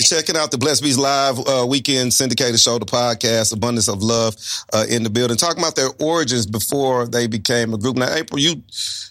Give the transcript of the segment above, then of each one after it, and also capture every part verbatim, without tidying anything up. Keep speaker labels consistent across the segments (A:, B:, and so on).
A: Checking out the Blessed Beats Live uh, weekend syndicated show, the podcast, Abundance of Love, uh, in the building. Talking about their origins before they became a group. Now, April, you...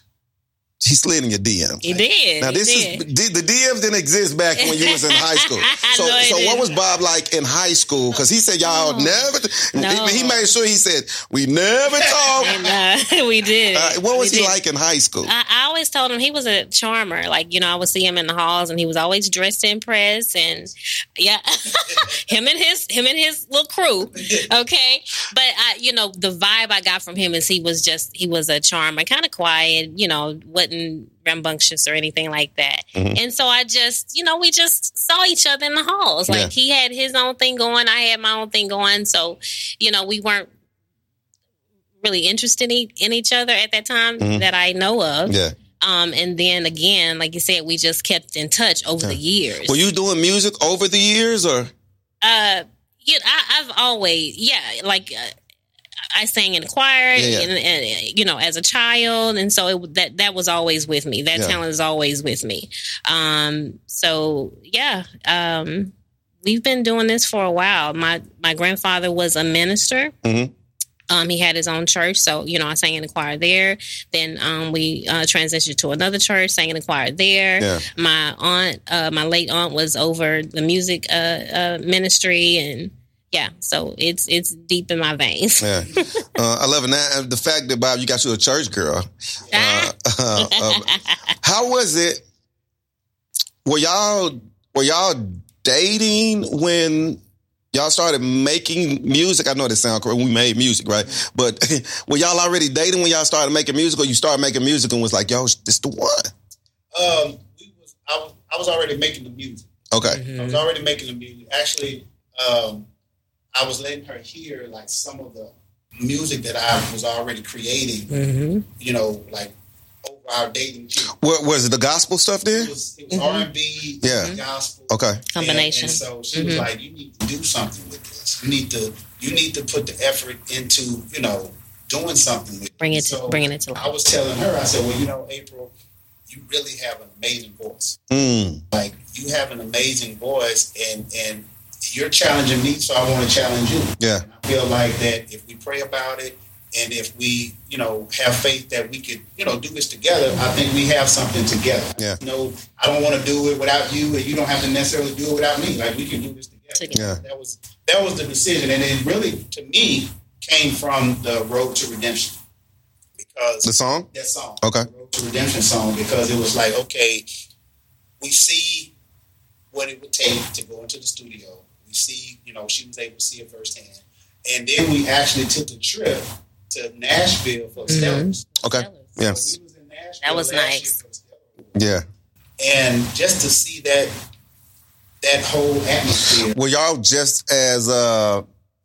A: He slid in your D Ms.
B: He did.
A: Now, this
B: did.
A: is the D Ms didn't exist back when you was in high school. So,
B: no,
A: so
B: didn't.
A: what was Bob like in high school? Because he said y'all
B: no.
A: never.
B: No.
A: He, he made sure he said we never talk.
B: And, uh, we did.
A: Uh, what was
B: we
A: he
B: did.
A: like in high school?
B: I, I always told him he was a charmer. Like, you know, I would see him in the halls, and he was always dressed to impress. And yeah, him and his him and his little crew. Okay, but I, you know, the vibe I got from him is he was just he was a charmer, kind of quiet. You know, wasn't rambunctious or anything like that. Mm-hmm. And so I just, you know, we just saw each other in the halls. Like, yeah. He had his own thing going, I had my own thing going. So, you know, we weren't really interested in each other at that time mm-hmm. that I know of.
A: Yeah.
B: Um, and then again, like you said, we just kept in touch over yeah. the years.
A: Were you doing music over the years, or?
B: Uh, yeah, I, I've always, yeah, like, uh, I sang in the choir, yeah, yeah. And, and, you know, as a child, and so it, that that was always with me. That yeah. talent is always with me. Um, so yeah, um, we've been doing this for a while. My my grandfather was a minister. Mm-hmm. Um, he had his own church, so you know, I sang in the choir there. Then um, we uh, transitioned to another church, sang in the choir there. Yeah. My aunt, uh, my late aunt, was over the music uh, uh, ministry and. Yeah, so it's it's deep in my veins.
A: Yeah, uh, I love it. Now, the fact that, Bob, you got you a church girl. Uh, uh, uh, how was it? Were y'all were y'all dating when y'all started making music? I know that sounds correct. We made music, right? But were y'all already dating when y'all started making music, or you started making music and was like, "Yo, this the one"?
C: Um, we was I was I was already making the music.
A: Okay,
C: mm-hmm. I was already making the music. Actually, um. I was letting her hear like some of the music that I was already creating, mm-hmm. you know, like over our dating period.
A: What, was it the gospel stuff there?
C: It was, it was mm-hmm. R and B,
A: yeah,
C: gospel.
A: Okay.
B: Combination.
C: And, and so she mm-hmm. was like, you need to do something with this. You need to you need to put the effort into, you know, doing something with it.
B: Bring it
C: so
B: to, bringing it to life.
C: I was telling her, I said, well, you know, April, you really have an amazing voice.
A: Mm.
C: Like, you have an amazing voice, and and you're challenging me, so I want to challenge you.
A: Yeah.
C: And I feel like that if we pray about it, and if we, you know, have faith that we could, you know, do this together, I think we have something together.
A: Yeah.
C: You know, I don't want to do it without you, and you don't have to necessarily do it without me. Like, we can do this together.
A: Yeah.
C: That was that was the decision, and it really, to me, came from the Road to Redemption. Because
A: the song?
C: That song.
A: Okay.
C: The Road to Redemption song, because it was like, okay, we see what it would take to go into the studio. We see, you know, she was able to see it firsthand. And then we actually took a trip to Nashville for mm-hmm. Stellars.
A: Okay. Yeah.
C: So we was in Nashville
B: that was nice.
A: Yeah.
C: And just to see that that whole atmosphere.
A: Were y'all just as uh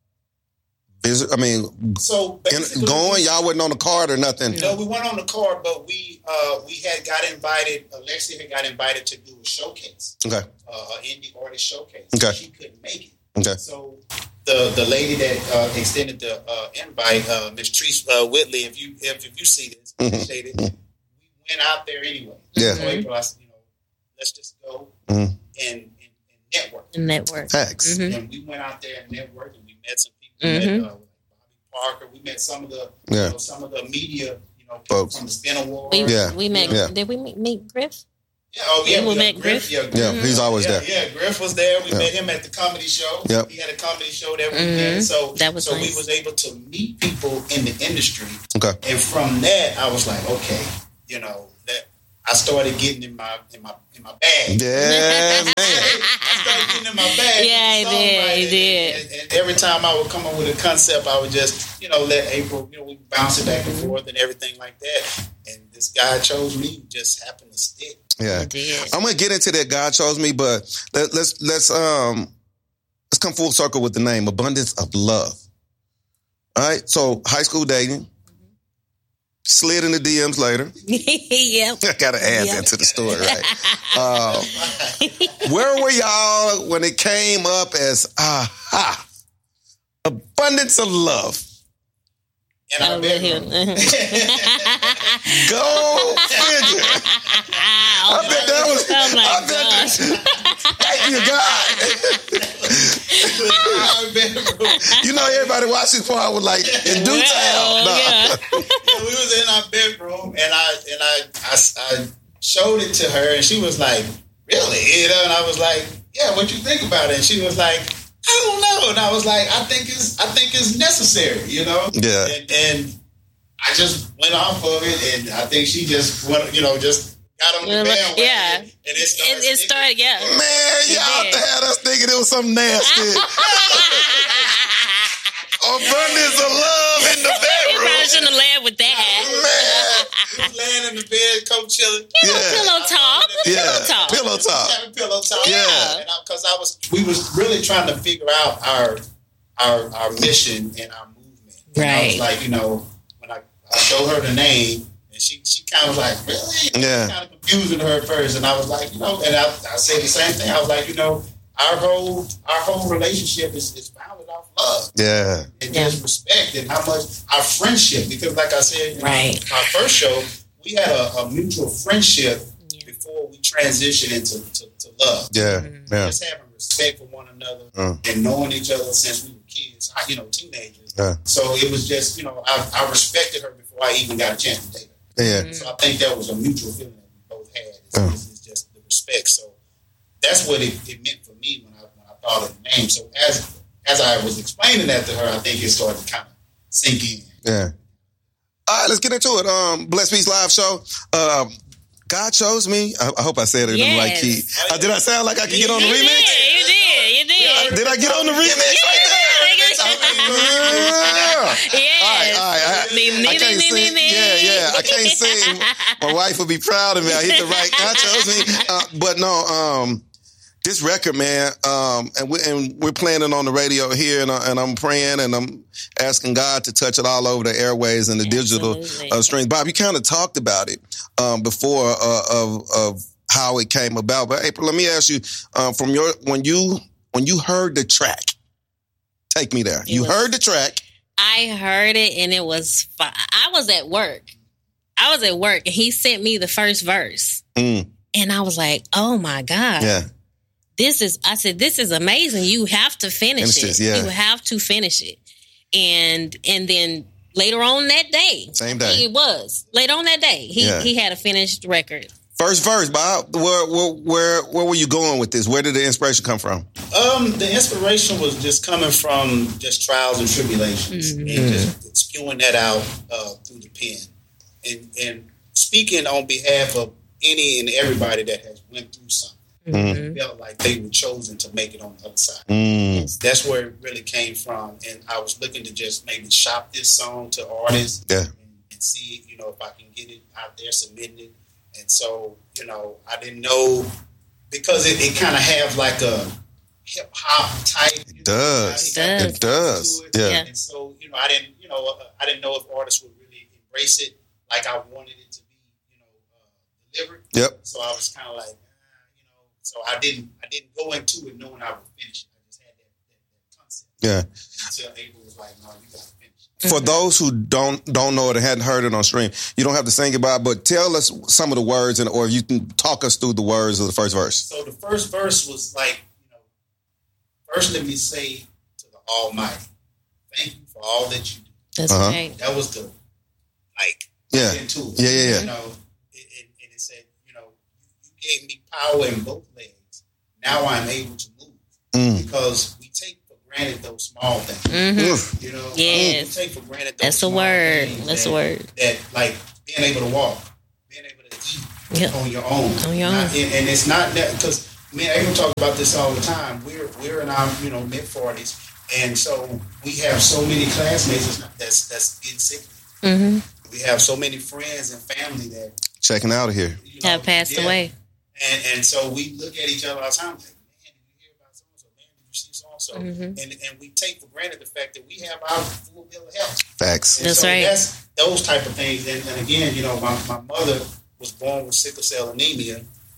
A: visit I mean
C: so
A: in, going, y'all wasn't on the card or nothing?
C: No, we went on the card, but we uh we had got invited, Alexia had got invited to do a showcase.
A: Okay.
C: Uh, an indie artist showcase.
A: Okay.
C: She couldn't make it.
A: Okay.
C: So the the lady that uh, extended the uh, invite, uh, Miss Treese uh, Whitley, if you if, if you see this,
A: mm-hmm.
C: appreciate it. We went out there anyway.
A: Yeah.
C: So April, I said, you know, let's just go
A: mm-hmm.
C: and, and, and network.
B: Network.
A: Thanks.
B: Mm-hmm.
C: And we went out there and networked, and we met some people. Mm-hmm. We met uh, Bobby Parker. We met some of the
A: yeah.
C: you know, some of the media, you know,
A: folks
C: from the Spin Awards.
B: We,
A: yeah.
B: we met.
A: Yeah.
B: Did we meet, meet Griff?
C: Yeah, oh yeah,
B: we
C: we
B: met
C: Griff.
B: Griff.
C: Yeah, Griff.
A: Yeah, he's always
C: yeah,
A: there.
C: Yeah, Griff was there. We
A: yeah.
C: met him at the comedy show.
A: Yep.
C: He had a comedy show that
B: mm-hmm.
C: weekend. So
B: that was
C: so
B: nice.
C: we was able to meet people in the industry.
A: Okay.
C: And from that, I was like, okay, you know, that I started getting in my in my in my bag.
A: Yeah, man.
C: I started getting in my bag.
B: Yeah, he did. He did.
C: And, and every time I would come up with a concept, I would just, you know, let April, you know, we bounce it back and forth and everything like that. And this guy chose me, just happened to stick.
A: Yeah, I'm gonna get into that. God chose me, but let, let's let's um let's come full circle with the name Abundance of Love. All right, so high school dating, slid in the D Ms later.
B: Yep,
A: I gotta add
B: yep.
A: that to the story, right? uh, where were y'all when it came up as aha, Abundance of Love?
C: In our bedroom.
A: Go figure. I bet that was.
B: Oh my
A: I bet that, Thank you, God. You know, everybody watching this part was like, in due time. No.
C: Yeah. We was in our bedroom, and I and I, I I showed it to her, and she was like, "Really?" You know, and I was like, "Yeah, what you think about it?" And she was like, "I don't know." And I was like, "I think it's I think it's necessary," you know.
A: Yeah.
C: And, and I just went off of it, and I think she just went, you know, just got on the bandwagon.
B: Yeah.
C: And it started.
B: It, it started, yeah.
A: Man, y'all had us thinking it was something nasty. Abundance of love in the bedroom.
B: You probably shouldn't have led with that.
C: Man. Laying in the bed, co-chilling.
B: You know, yeah. Pillow talk.
A: Yeah.
B: Pillow talk.
A: Pillow talk.
C: Having pillow talk.
A: Yeah.
C: Because I, I was, we was really trying to figure out our our our mission and our movement. And
B: right.
C: I was like, you know, when I, I showed her the name, and she she kind of was like, really?
A: Yeah.
C: Kind of confusing her at first, and I was like, you know, and I, I said the same thing. I was like, you know, our whole our whole relationship is, is founded off love.
A: Yeah.
C: And
B: yeah.
C: just respect and how much our friendship, because like I said,
B: right.
C: know, our first show, we had a, a mutual friendship yeah. before we transitioned into to, to love.
A: Yeah.
B: Mm-hmm.
A: yeah.
C: Just having respect for one another
A: mm.
C: and knowing each other since we were kids, you know, teenagers.
A: Yeah.
C: So it was just, you know, I, I respected her before I even got a chance to date her.
A: Yeah.
C: Mm-hmm. So I think that was a mutual feeling that we both had. It's, mm. it's, it's just the respect. So that's what it, it meant for me when I when I thought of the name. So as as I was explaining that to her, I think it started to kind of sink in.
A: Yeah. All right, let's get into it. Um, Blessed Peace Live Show. Um, God chose me. I, I hope I said it yes. in the right key. Uh, did I sound like I could get on the
B: you
A: remix?
B: Did, you did. You did.
A: Did I get on the remix
B: yeah.
A: right there?
B: Yeah.
A: Yeah. All right, all right. I,
B: me, me,
A: I can't
B: me,
A: sing.
B: Me, me.
A: Yeah, yeah. I can't sing. My wife would be proud of me. I hit the right. God chose me. Uh, but no, um, this record, man, um, and, we, and we're playing it on the radio here, and, I, and I'm praying and I'm asking God to touch it all over the airways and the Absolutely. digital uh, streams. Bob, you kind of talked about it um, before uh, of of how it came about. But April, let me ask you, um, from your when you when you heard the track, take me there. It you was, heard the track.
B: I heard it, and it was fun. I was at work. I was at work, and he sent me the first verse, mm. and I was like, "Oh my God!"
A: Yeah.
B: This is, I said, this is amazing. You have to finish, finish it.
A: This, yeah.
B: You have to finish it. And and then later on that day.
A: Same day.
B: It was. Later on that day, he, yeah. he had a finished record.
A: First verse, Bob. Where, where where where were you going with this? Where did the inspiration come from?
C: Um, the inspiration was just coming from just trials and tribulations. Mm-hmm. And just spewing that out uh, through the pen. And, and speaking on behalf of any and everybody that has went through something. Mm-hmm. Felt like they were chosen to make it on the other side. Mm. That's where it really came from. And I was looking to just maybe shop this song to artists
A: yeah.
C: and, and see, you know, if I can get it out there, submitting it. And so, you know, I didn't know, because it, it kind of have like a hip hop type.
A: It does.
B: Know,
A: it does. It does.
B: Yeah.
C: And so, you know, I didn't, you know, I didn't know if artists would really embrace it like I wanted it to be, you know, uh, delivered.
A: Yep.
C: So I was kind of like, So I didn't I didn't go into it knowing I would finish it. I just had that, that, that concept.
A: Yeah.
C: Until April was like, no, you got to finish
A: it. For mm-hmm. those who don't don't know it or hadn't heard it on stream, you don't have to sing it, Bob, but tell us some of the words, and or you can talk us through the words of the first verse.
C: So the first verse was like, you know, first let me say to the Almighty, thank you for all that you do.
B: That's uh-huh. right.
C: That was the, like,
A: yeah.
C: into it.
A: Yeah, yeah, yeah.
C: You know, it, it, and it said, you know, you gave me power in both legs. Now I'm able to move. Mm. Because we take for granted those small things. Mm-hmm. You know,
B: yes.
C: we take for granted those
B: That's
C: small
B: a word.
C: things.
B: That's
C: that,
B: a word.
C: That, like, being able to walk, being able to eat yep. on your own.
B: On your own.
C: Not, and, and it's not that, because me and April talk about this all the time. We're we're in our, you know, mid forties, and so we have so many classmates that's that's getting sick. Mm-hmm. We have so many friends and family that
A: checking out of here,
B: you know, have passed
C: yeah.
B: away,
C: and and so we look at each other all the time. Like, man, did you hear about so and so? Man, did you see so and so? And and we take for granted the fact that we have our full bill of health.
A: Facts.
C: And
B: that's
C: so
B: right.
C: That's those type of things. And, and again, you know, my my mother was born with sickle cell anemia,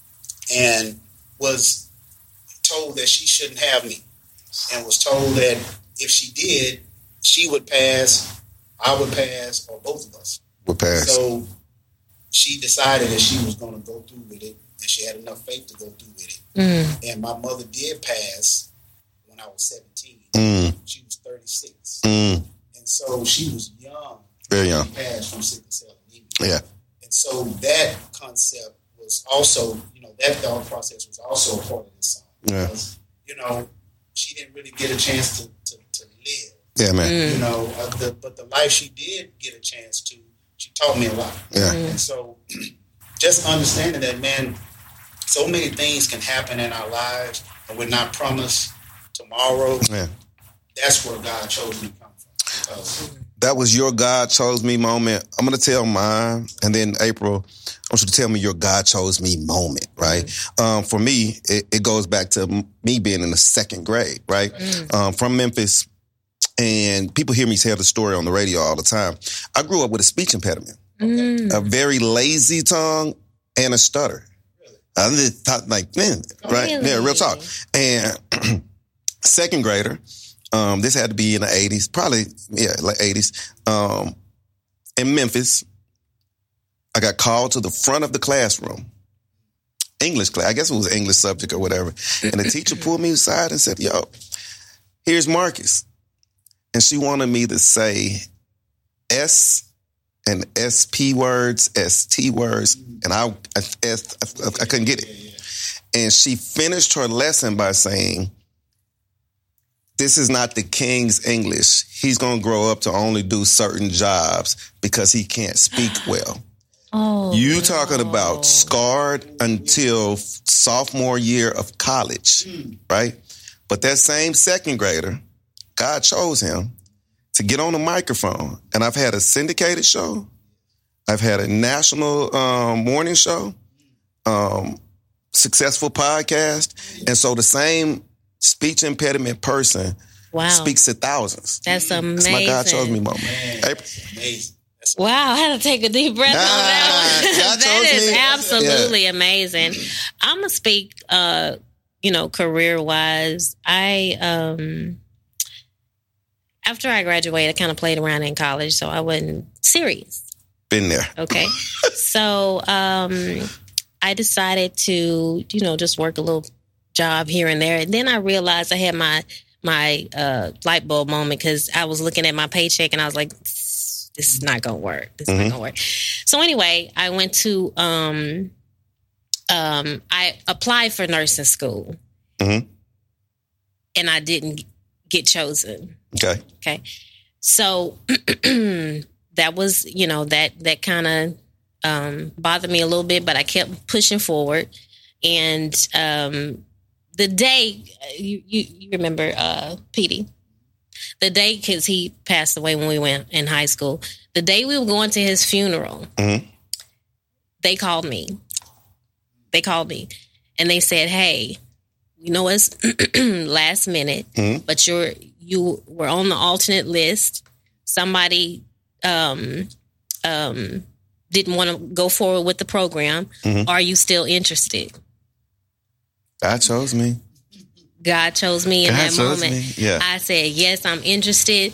C: and was told that she shouldn't have me, and was told that if she did, she would pass, I would pass, or both of us
A: would pass.
C: So she decided that she was going to go through with it, and she had enough faith to go through with it.
B: Mm.
C: And my mother did pass when I was seventeen.
A: Mm.
C: She was thirty-six.
A: Mm.
C: And so she was young.
A: Very young.
C: She passed from sickle cell anemia.
A: Yeah.
C: And so that concept was also, you know, that thought process was also a part of this song.
A: Yeah.
C: Because, you know, she didn't really get a chance to, to, to live.
A: Yeah, man.
B: Mm.
C: You know, uh, the, but the life she did get a chance to, she taught me a lot.
A: Yeah.
C: And so just understanding that, man, so many things can happen in our lives and we're not promised tomorrow.
A: Yeah.
C: That's where God chose me to come from. Because
A: that was your God chose me moment. I'm going to tell mine. And then April, I want you to tell me your God chose me moment, right? Mm. Um, for me, it, it goes back to me being in the second grade, right? Mm. Um, from Memphis. And people hear me tell the story on the radio all the time. I grew up with a speech impediment, mm. a very lazy tongue and a stutter. Really? I just thought like, man, right? Really? Yeah, real talk. And second grader, um, this had to be in the eighties, probably, yeah, like eighties. Um, in Memphis, I got called to the front of the classroom. English class, I guess it was an English subject or whatever. And the teacher pulled me aside and said, yo, here's Marcus. And she wanted me to say S and S P words, S T words, and I, I, I, I couldn't get it. And she finished her lesson by saying, this is not the king's English. He's going to grow up to only do certain jobs because he can't speak well.
B: Oh,
A: you
B: no.
A: talking about scarred until sophomore year of college, mm. right? But that same second grader, God chose him to get on the microphone. And I've had a syndicated show. I've had a national um, morning show, um, successful podcast. And so the same speech impediment person
B: wow.
A: speaks to thousands.
B: That's amazing.
A: That's my God chose me moment.
C: Man, that's amazing. That's
B: wow, I had to take a deep breath
A: nah,
B: on that one.
A: God
B: That
A: chose
B: is
A: me.
B: absolutely
A: Yeah.
B: amazing. I'm going to speak, uh, you know, career-wise. I... Um, After I graduated, I kind of played around in college, so I wasn't serious.
A: Been there.
B: Okay. so um, I decided to, you know, just work a little job here and there. And then I realized I had my my uh, light bulb moment because I was looking at my paycheck and I was like, this, this is not going to work. This is mm-hmm. not going to work. So anyway, I went to, um, um, I applied for nursing school.
A: Mm-hmm.
B: And I didn't get chosen.
A: Okay.
B: Okay. So that was, you know, that that kind of um, bothered me a little bit, but I kept pushing forward. And um, the day, you, you, you remember uh, Petey, the day, because he passed away when we went in high school, the day we were going to his funeral, mm-hmm. they called me. They called me and they said, hey, you know, it's last minute, mm-hmm. but you're you were on the alternate list. Somebody um, um, didn't want to go forward with the program. Mm-hmm. Are you still interested?
A: God chose me.
B: God chose me in
A: God
B: that
A: chose
B: moment.
A: Me. Yeah.
B: I said, yes, I'm interested.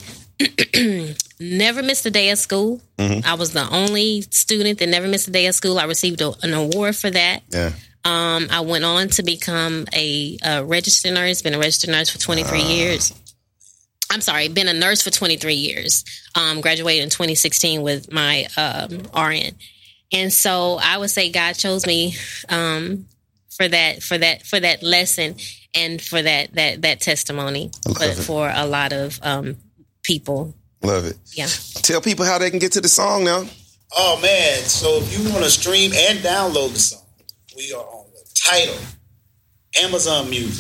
B: Never missed a day of school. Mm-hmm. I was the only student that never missed a day of school. I received a, an award for that.
A: Yeah.
B: Um, I went on to become a, a registered nurse, been a registered nurse for twenty-three uh. years. I'm sorry, been a nurse for twenty-three years. Um, graduated in twenty sixteen with my um, R N. And so I would say God chose me um, for that, for that, for that lesson and for that, that, that testimony but for a lot of um, people.
A: Love it.
B: Yeah.
A: Tell people how they can get to the song now.
C: Oh man. So if you want to stream and download the song, we are on the Tidal, Amazon Music,